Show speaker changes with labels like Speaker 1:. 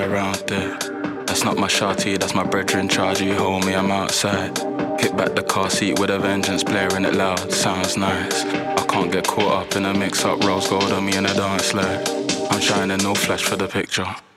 Speaker 1: around there. That's not my shawty, that's my brethren. Charge you, hold me, I'm outside. Kick back the car seat with a vengeance, blaring it loud, sounds nice. I can't get caught up in a mix-up, rose gold on me in a dance like I'm shining, no flash for the picture.